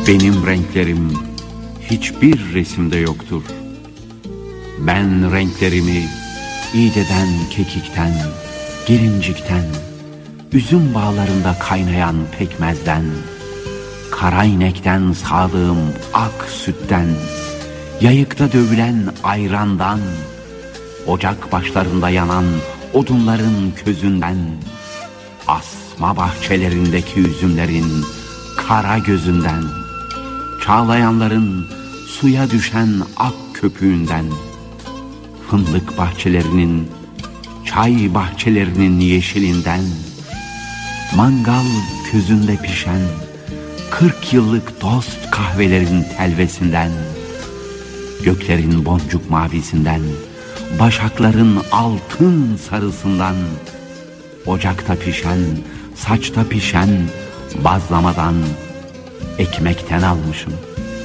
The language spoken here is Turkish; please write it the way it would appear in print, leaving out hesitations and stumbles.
Benim renklerim hiçbir resimde yoktur. Ben renklerimi iğdeden, kekikten, gelincikten, üzüm bağlarında kaynayan pekmezden, kara inekten sağdığım ak sütten, yayıkta dövülen ayrandan, ocak başlarında yanan odunların közünden, asma bahçelerindeki üzümlerin kara gözünden, çağlayanların suya düşen ak köpüğünden, fındık bahçelerinin, çay bahçelerinin yeşilinden, mangal közünde pişen 40 yıllık dost kahvelerin telvesinden, göklerin boncuk mavisinden, başakların altın sarısından, ocakta pişen, saçta pişen bazlamadan, ekmekten almışım.